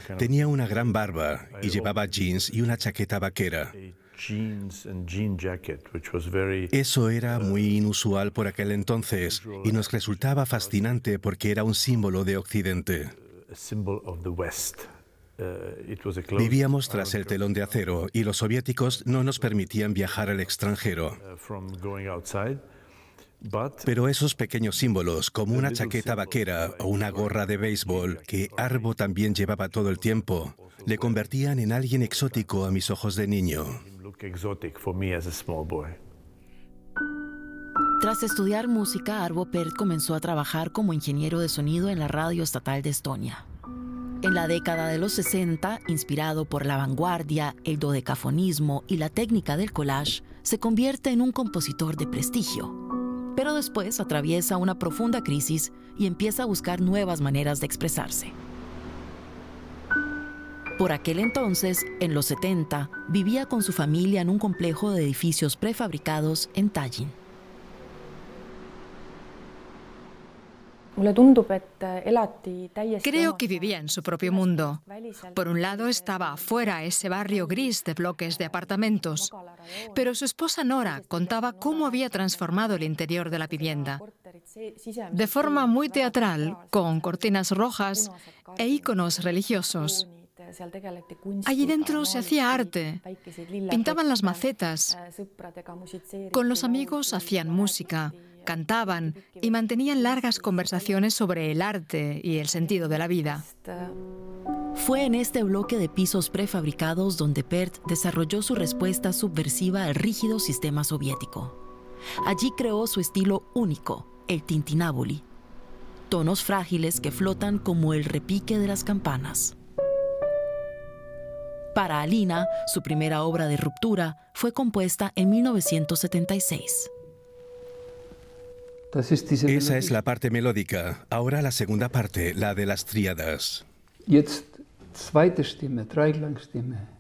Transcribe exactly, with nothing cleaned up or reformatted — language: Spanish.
Tenía una gran barba y llevaba jeans y una chaqueta vaquera. Eso era muy inusual por aquel entonces y nos resultaba fascinante porque era un símbolo de Occidente. Vivíamos tras el telón de acero y los soviéticos no nos permitían viajar al extranjero. Pero esos pequeños símbolos, como una chaqueta vaquera o una gorra de béisbol, que Arvo también llevaba todo el tiempo, le convertían en alguien exótico a mis ojos de niño. Tras estudiar música, Arvo Pärt comenzó a trabajar como ingeniero de sonido en la radio estatal de Estonia. En la década de los sesenta, inspirado por la vanguardia, el dodecafonismo y la técnica del collage, se convierte en un compositor de prestigio. Pero después atraviesa una profunda crisis y empieza a buscar nuevas maneras de expresarse. Por aquel entonces, en los setenta, vivía con su familia en un complejo de edificios prefabricados en Tallinn. Creo que vivía en su propio mundo. Por un lado estaba afuera ese barrio gris de bloques de apartamentos, pero su esposa Nora contaba cómo había transformado el interior de la vivienda. De forma muy teatral, con cortinas rojas e íconos religiosos. Allí dentro se hacía arte, pintaban las macetas, con los amigos hacían música, cantaban y mantenían largas conversaciones sobre el arte y el sentido de la vida. Fue en este bloque de pisos prefabricados donde Pärt desarrolló su respuesta subversiva al rígido sistema soviético. Allí creó su estilo único, el tintinábuli, tonos frágiles que flotan como el repique de las campanas. Para Alina, su primera obra de ruptura fue compuesta en mil novecientos setenta y seis. Esa es la parte melódica. Ahora la segunda parte, la de las tríadas. Jetzt zweite Stimme, Dreiklangstimme.